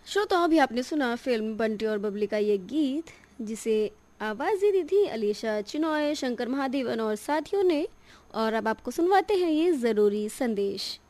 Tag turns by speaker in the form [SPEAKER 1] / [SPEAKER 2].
[SPEAKER 1] श्रोताओं, अभी आपने सुना फिल्म बंटी और बबली का ये गीत, जिसे आवाज़ दी थी अलीशा चिनॉय, शंकर महादेवन और साथियों ने। और अब आपको सुनवाते हैं ये ज़रूरी संदेश।